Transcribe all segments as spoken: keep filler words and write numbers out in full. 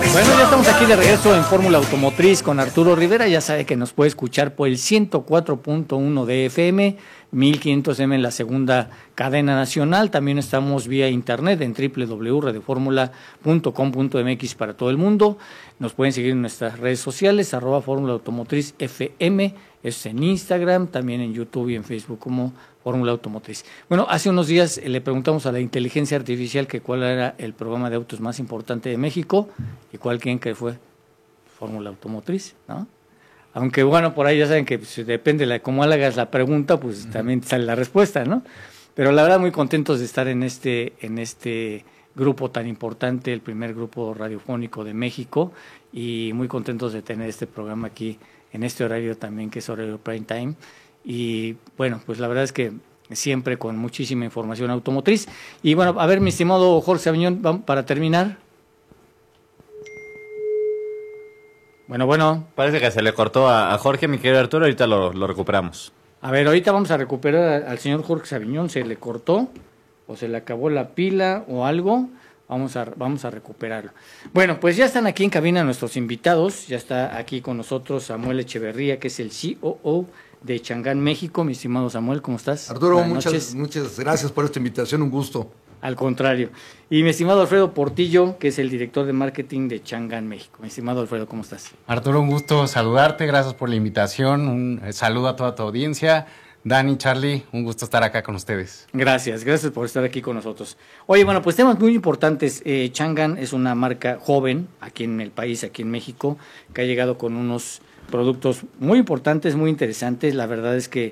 Bueno, ya estamos aquí de regreso en Fórmula Automotriz con Arturo Rivera. Ya sabe que nos puede escuchar por el ciento cuatro punto uno de F M, mil quinientos M en la segunda cadena nacional. También estamos vía internet en doble u doble u doble u punto radio fórmula punto com punto m x para todo el mundo. Nos pueden seguir en nuestras redes sociales, arroba Fórmula Automotriz F M, es en Instagram, también en YouTube y en Facebook como Fórmula Automotriz. Bueno, hace unos días le preguntamos a la inteligencia artificial que cuál era el programa de autos más importante de México y cuál creen que fue Fórmula Automotriz, ¿no? Aunque bueno, por ahí ya saben que pues, depende de cómo hagas la pregunta, pues uh-huh. también sale la respuesta, ¿no? Pero la verdad muy contentos de estar en este, en este grupo tan importante, el primer grupo radiofónico de México, y muy contentos de tener este programa aquí en este horario también, que es horario prime time. Y bueno, pues la verdad es que siempre con muchísima información automotriz. Y bueno, a ver, mi estimado Jorge Aviñón, vamos para terminar. Bueno, bueno. Parece que se le cortó a, a Jorge, mi querido Arturo, ahorita lo, lo recuperamos. A ver, ahorita vamos a recuperar al señor Jorge Sabiñón, se le cortó, o se le acabó la pila, o algo, vamos a, vamos a recuperarlo. Bueno, pues ya están aquí en cabina nuestros invitados, ya está aquí con nosotros Samuel Echeverría, que es el C O O de Chang'an México. Mi estimado Samuel, ¿cómo estás? Arturo, muchas, muchas gracias por esta invitación, un gusto. Al contrario. Y mi estimado Alfredo Portillo, que es el director de marketing de Chang'an México. Mi estimado Alfredo, ¿cómo estás? Arturo, un gusto saludarte, gracias por la invitación, un saludo a toda tu audiencia. Dani, Charlie, un gusto estar acá con ustedes. Gracias, gracias por estar aquí con nosotros. Oye, bueno, pues temas muy importantes. Eh, Chang'an es una marca joven aquí en el país, aquí en México, que ha llegado con unos productos muy importantes, muy interesantes. La verdad es que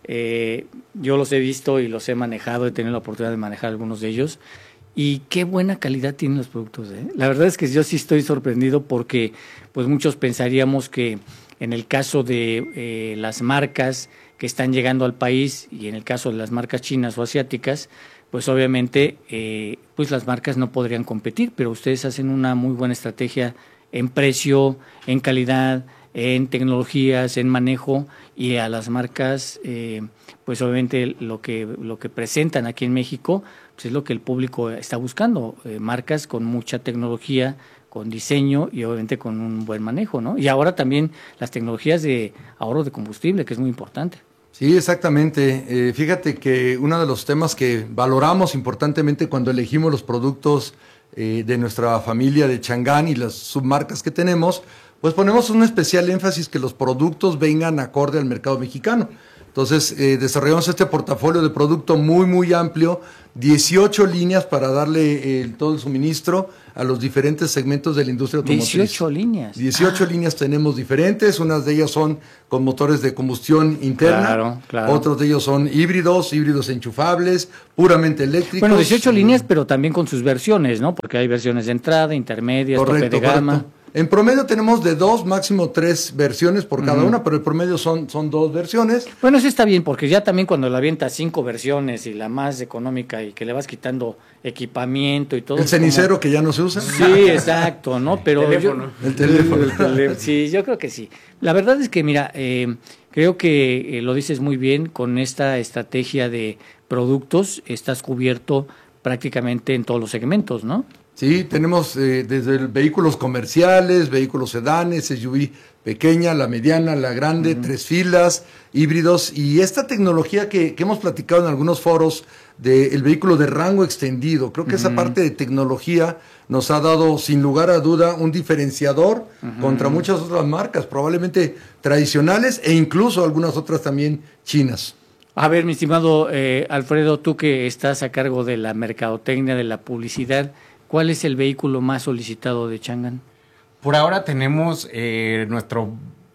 eh, yo los he visto y los he manejado, he tenido la oportunidad de manejar algunos de ellos. Y qué buena calidad tienen los productos, ¿eh? La verdad es que yo sí estoy sorprendido porque pues muchos pensaríamos que en el caso de eh, las marcas que están llegando al país y en el caso de las marcas chinas o asiáticas, pues obviamente eh, pues las marcas no podrían competir, pero ustedes hacen una muy buena estrategia en precio, en calidad, en tecnologías, en manejo, y a las marcas, eh, pues obviamente lo que, lo que presentan aquí en México, pues es lo que el público está buscando, eh, marcas con mucha tecnología, con diseño y obviamente con un buen manejo, ¿no? Y ahora también las tecnologías de ahorro de combustible, que es muy importante. Sí, exactamente. Eh, fíjate que uno de los temas que valoramos importantemente cuando elegimos los productos eh, de nuestra familia de Chang'an y las submarcas que tenemos, pues ponemos un especial énfasis que los productos vengan acorde al mercado mexicano. Entonces, eh, desarrollamos este portafolio de producto muy, muy amplio, dieciocho líneas para darle eh, todo el suministro a los diferentes segmentos de la industria automotriz. dieciocho líneas. dieciocho ah. líneas tenemos diferentes, unas de ellas son con motores de combustión interna, claro, claro. Otros de ellos son híbridos, híbridos enchufables, puramente eléctricos. Bueno, dieciocho líneas, pero también con sus versiones, ¿no? Porque hay versiones de entrada, intermedias, correcto, tope de gama. Correcto. En promedio tenemos de dos, máximo tres versiones por cada uh-huh. una, pero el promedio son, son dos versiones. Bueno, eso está bien, porque ya también cuando la avientas cinco versiones y la más económica y que le vas quitando equipamiento y todo. El cenicero como... que ya no se usa. Sí, exacto, ¿no? Pero el teléfono. Yo, el teléfono. El teléfono. Sí, yo creo que sí. La verdad es que, mira, eh, creo que eh, lo dices muy bien, con esta estrategia de productos estás cubierto prácticamente en todos los segmentos, ¿no? Sí, tenemos eh, desde vehículos comerciales, vehículos sedanes, S U V pequeña, la mediana, la grande, uh-huh. tres filas, híbridos, y esta tecnología que, que hemos platicado en algunos foros del vehículo de rango extendido, creo que uh-huh. esa parte de tecnología nos ha dado sin lugar a duda un diferenciador uh-huh. contra muchas otras marcas, probablemente tradicionales e incluso algunas otras también chinas. A ver, mi estimado eh, Alfredo, tú que estás a cargo de la mercadotecnia, de la publicidad, ¿cuál es el vehículo más solicitado de Chang'an? Por ahora tenemos eh, nuestro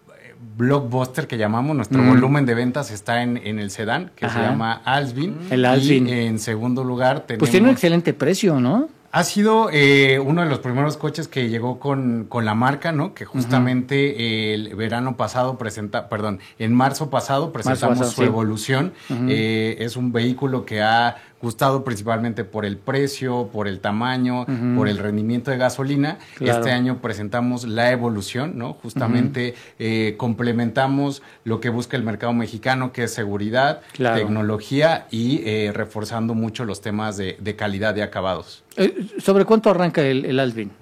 blockbuster que llamamos, nuestro mm. volumen de ventas está en, en el sedán, que Ajá. se llama Alsvin. El Alsvin. Y en segundo lugar tenemos... Pues tiene un excelente precio, ¿no? Ha sido eh, uno de los primeros coches que llegó con, con la marca, ¿no? Que justamente uh-huh. eh, el verano pasado presenta, perdón, en marzo pasado presentamos marzo pasado, su sí. evolución. Uh-huh. Eh, es un vehículo que ha gustado principalmente por el precio, por el tamaño, uh-huh. por el rendimiento de gasolina. Claro. Este año presentamos la evolución, ¿no? Justamente uh-huh. eh, complementamos lo que busca el mercado mexicano, que es seguridad, claro. tecnología y eh, reforzando mucho los temas de, de calidad de acabados. Eh, ¿Sobre cuánto arranca el, el Alsvin?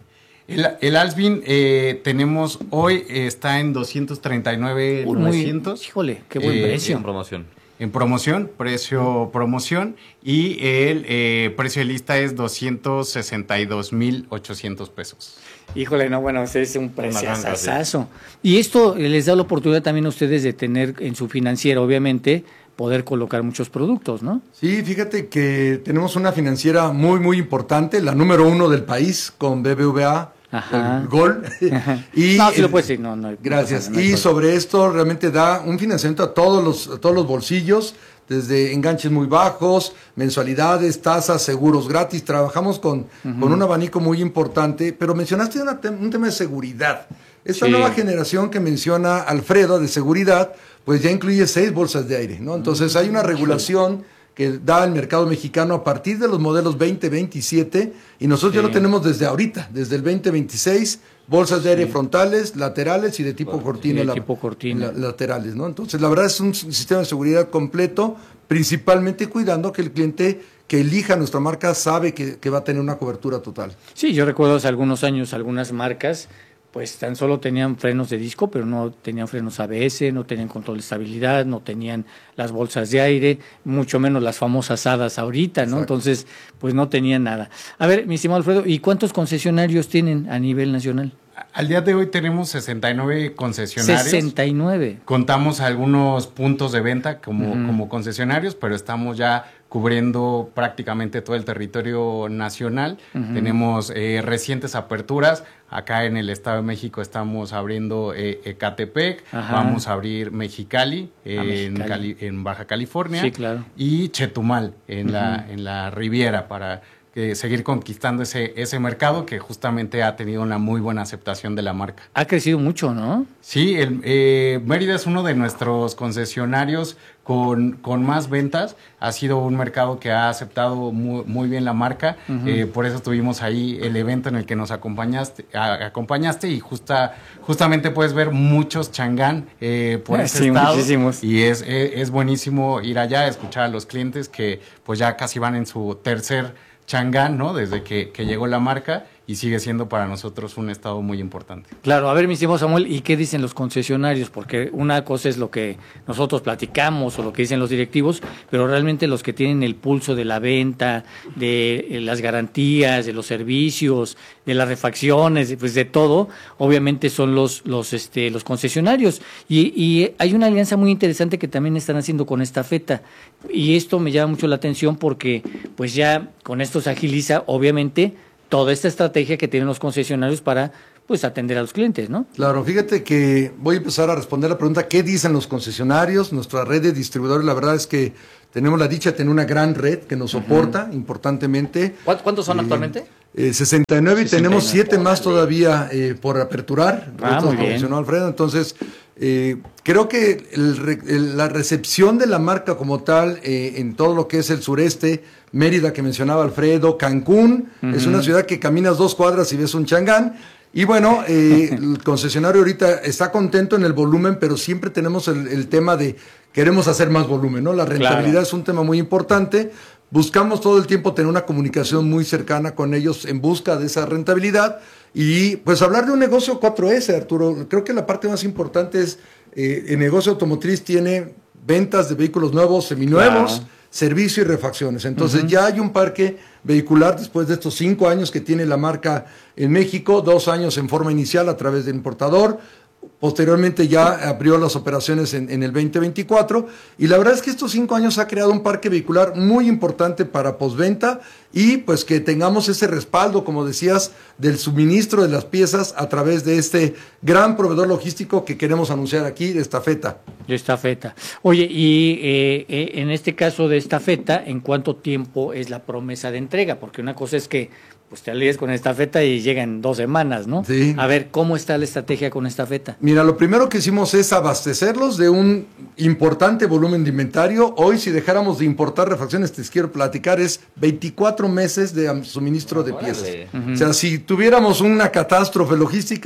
El, el Alsbin eh, tenemos hoy, eh, está en doscientos treinta y nueve mil novecientos. Híjole, qué buen eh, precio. En promoción. En promoción, precio promoción. Y el eh, precio de lista es doscientos sesenta y dos mil ochocientos pesos. Híjole, no, bueno, ese es un preciazazazo. Sí. Y esto les da la oportunidad también a ustedes de tener en su financiera, obviamente, poder colocar muchos productos, ¿no? Sí, fíjate que tenemos una financiera muy, muy importante, la número uno del país, con B B V A, Ajá. el Gol. Y, no, sí lo puedes decir, no, no. Gracias. No, no, no, y no, sobre esto realmente da un financiamiento a todos los, a todos los bolsillos, desde enganches muy bajos, mensualidades, tasas, seguros gratis. Trabajamos con, uh-huh. con un abanico muy importante, pero mencionaste una te- un tema de seguridad. Esta sí. nueva generación que menciona Alfredo de seguridad, pues ya incluye seis bolsas de aire, ¿no? Entonces hay una regulación que da el mercado mexicano a partir de los modelos veinte veintisiete y nosotros sí. ya lo tenemos desde ahorita, desde el veinte veintiséis, bolsas de aire sí. frontales, laterales y de tipo bueno, cortina, de la, tipo cortina. La, laterales, ¿no? Entonces la verdad es un sistema de seguridad completo, principalmente cuidando que el cliente que elija nuestra marca sabe que, que va a tener una cobertura total. Sí, yo recuerdo hace algunos años algunas marcas pues tan solo tenían frenos de disco, pero no tenían frenos A B S, no tenían control de estabilidad, no tenían las bolsas de aire, mucho menos las famosas hadas ahorita, ¿no? Exacto. Entonces, pues no tenían nada. A ver, mi estimado Alfredo, ¿y cuántos concesionarios tienen a nivel nacional? Al día de hoy tenemos sesenta y nueve concesionarios. sesenta y nueve. Contamos algunos puntos de venta como, uh-huh. como concesionarios, pero estamos ya cubriendo prácticamente todo el territorio nacional. Uh-huh. Tenemos eh, recientes aperturas. Acá en el Estado de México estamos abriendo eh, Ecatepec, Ajá. vamos a abrir Mexicali, eh, Mexicali. En, Cali, en Baja California, sí, claro. y Chetumal en, uh-huh. la, en la Riviera para eh, seguir conquistando ese, ese mercado que justamente ha tenido una muy buena aceptación de la marca. Ha crecido mucho, ¿no? Sí, el, eh, Mérida es uno de nuestros concesionarios con, con más ventas. Ha sido un mercado que ha aceptado muy, muy bien la marca. Uh-huh. Eh, por eso tuvimos ahí el evento en el que nos acompañaste, a, acompañaste y justa, justamente puedes ver muchos Changán eh, por ese sí, estado. Muchísimos. Y es, es, es buenísimo ir allá, escuchar a los clientes que pues ya casi van en su tercer Changán, ¿no? Desde que, que llegó la marca y sigue siendo para nosotros un estado muy importante. Claro, a ver, mi estimado Samuel, ¿y qué dicen los concesionarios? Porque una cosa es lo que nosotros platicamos o lo que dicen los directivos, pero realmente los que tienen el pulso de la venta, de las garantías, de los servicios, de las refacciones, pues de todo, obviamente son los los este los concesionarios. Y, y hay una alianza muy interesante que también están haciendo con Estafeta. Y esto me llama mucho la atención porque pues ya con esto se agiliza, obviamente, toda esta estrategia que tienen los concesionarios para pues atender a los clientes, ¿no? Claro, fíjate que voy a empezar a responder la pregunta, ¿qué dicen los concesionarios? Nuestra red de distribuidores, la verdad es que tenemos la dicha de tener una gran red que nos soporta uh-huh. importantemente. ¿Cuántos son eh, actualmente? Eh, sesenta y nueve y tenemos siete más todavía eh, por aperturar. Ah, muy bien. Mencionó Alfredo, entonces eh, creo que el, el, la recepción de la marca como tal eh, en todo lo que es el sureste, Mérida que mencionaba Alfredo, Cancún, uh-huh. es una ciudad que caminas dos cuadras y ves un Changán. Y bueno, eh, el concesionario ahorita está contento en el volumen, pero siempre tenemos el, el tema de queremos hacer más volumen, ¿no? La rentabilidad claro. es un tema muy importante. Buscamos todo el tiempo tener una comunicación muy cercana con ellos en busca de esa rentabilidad y pues hablar de un negocio cuatro ese, Arturo. Creo que la parte más importante es eh, el negocio automotriz tiene ventas de vehículos nuevos, seminuevos, claro. servicio y refacciones. Entonces uh-huh. ya hay un parque vehicular después de estos cinco años que tiene la marca en México, dos años en forma inicial a través del importador. Posteriormente ya abrió las operaciones en, en el veinte veinticuatro y la verdad es que estos cinco años ha creado un parque vehicular muy importante para postventa y pues que tengamos ese respaldo, como decías, del suministro de las piezas a través de este gran proveedor logístico que queremos anunciar aquí de Estafeta. De Estafeta. Oye, y eh, eh, en este caso de Estafeta, ¿en cuánto tiempo es la promesa de entrega? Porque una cosa es que pues te alíes con Estafeta y llega en dos semanas, ¿no? Sí. A ver, ¿cómo está la estrategia con Estafeta? Mira, lo primero que hicimos es abastecerlos de un importante volumen de inventario. Hoy, si dejáramos de importar refacciones, te quiero platicar, es veinticuatro meses de suministro de piezas. Uh-huh. O sea, si tuviéramos una catástrofe logística,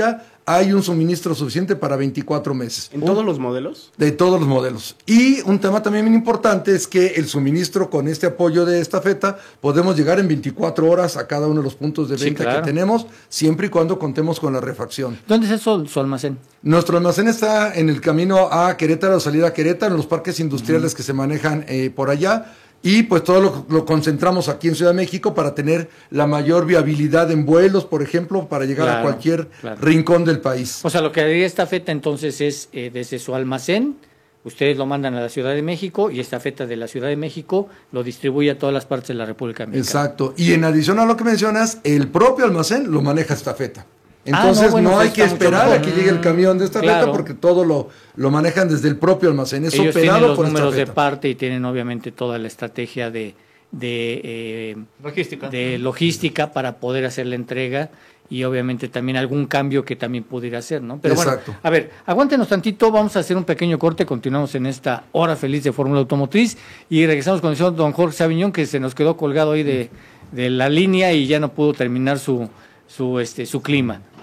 hay un suministro suficiente para veinticuatro meses. ¿En todos los modelos? De todos los modelos. Y un tema también bien importante es que el suministro con este apoyo de estafeta podemos llegar en veinticuatro horas a cada uno de los puntos de venta sí, claro. que tenemos, siempre y cuando contemos con la refacción. ¿Dónde es eso, su almacén? Nuestro almacén está en el camino a Querétaro, salida a Querétaro, en los parques industriales uh-huh. que se manejan eh, por allá. Y pues todo lo, lo concentramos aquí en Ciudad de México para tener la mayor viabilidad en vuelos, por ejemplo, para llegar claro, a cualquier claro. rincón del país. O sea, lo que haría Estafeta entonces es eh, desde su almacén, ustedes lo mandan a la Ciudad de México y Estafeta de la Ciudad de México lo distribuye a todas las partes de la República Mexicana. Exacto. Y en adición a lo que mencionas, el propio almacén lo maneja Estafeta. Entonces ah, no, bueno, no hay que esperar a que llegue el camión de Estafeta claro. porque todo lo, lo manejan desde el propio almacén. Es Ellos operado tienen los por números Estafeta. de parte y tienen obviamente toda la estrategia de, de, eh, logística. de logística para poder hacer la entrega y obviamente también algún cambio que también pudiera hacer, ¿no? Pero Exacto. bueno, a ver, aguántenos tantito, vamos a hacer un pequeño corte, continuamos en esta hora feliz de Fórmula Automotriz y regresamos con el señor don Jorge Saviñón, que se nos quedó colgado ahí de, de la línea y ya no pudo terminar su, su, este, su clima.